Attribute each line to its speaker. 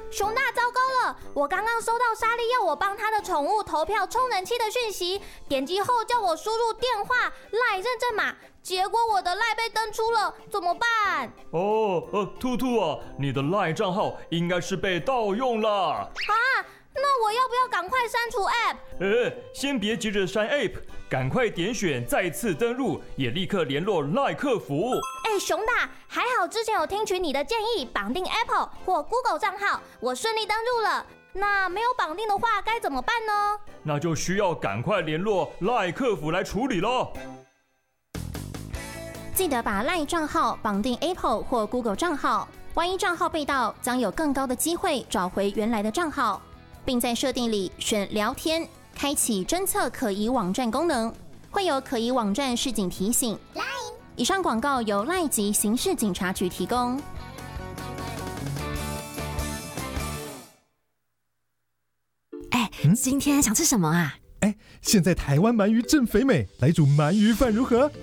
Speaker 1: 熊大，糟糕了！我刚刚收到莎莉要我帮她的宠物投票充人气的讯息，点击后叫我输入电话、赖认证码，结果我的赖被登出了，怎么办？
Speaker 2: 兔兔啊，你的赖账号应该是被盗用了。
Speaker 1: 啊，那我要不要赶快删除 App？
Speaker 2: 先别急着删 App， 赶快点选再次登录，也立刻联络赖客服。
Speaker 1: 熊大，还好之前有听取你的建议，绑定 Apple 或 Google 账号，我顺利登入了。那没有绑定的话该怎么办呢？
Speaker 2: 那就需要赶快联络赖客服来处理咯。
Speaker 3: 记得把赖账号绑定 Apple 或 Google 账号，万一账号被盗，将有更高的机会找回原来的账号，并在设定里选聊天，开启侦测可疑网站功能，会有可疑网站示警提醒。以上广告由赖及刑事警察局提供。
Speaker 4: 今天想吃什么啊？
Speaker 5: 现在台湾鳗鱼正肥美，来煮鳗鱼饭如何？